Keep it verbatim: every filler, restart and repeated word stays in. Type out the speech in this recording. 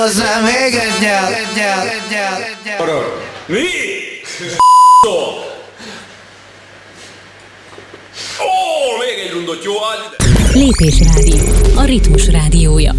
Hozzá még egyel, egyel, egyel, egyel. Mi? Ó, még egy rundot, jó? Lépés Rádió, a ritmus rádiója.